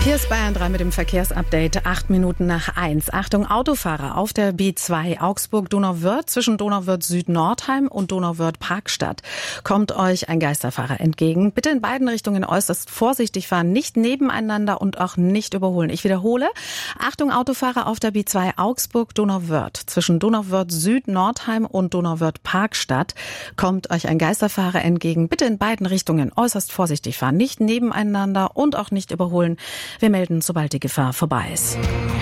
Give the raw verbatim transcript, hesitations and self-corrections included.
Hier ist Bayern drei mit dem Verkehrsupdate. Acht Minuten nach eins. Achtung, Autofahrer auf der B zwei Augsburg-Donauwörth zwischen Donauwörth-Süd-Nordheim und Donauwörth-Parkstadt. Kommt euch ein Geisterfahrer entgegen. Bitte in beiden Richtungen äußerst vorsichtig fahren, nicht nebeneinander und auch nicht überholen. Ich wiederhole. Achtung, Autofahrer auf der B zwei Augsburg-Donauwörth zwischen Donauwörth-Süd-Nordheim und Donauwörth-Parkstadt. Kommt euch ein Geisterfahrer entgegen. Bitte in beiden Richtungen äußerst vorsichtig fahren, nicht nebeneinander und auch nicht überholen. Wir melden, sobald die Gefahr vorbei ist.